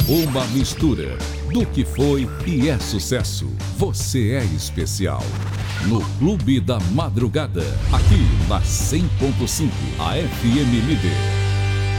Uma mistura do que foi e é sucesso. Você é especial. No Clube da Madrugada, aqui na 100.5, a FM Líder.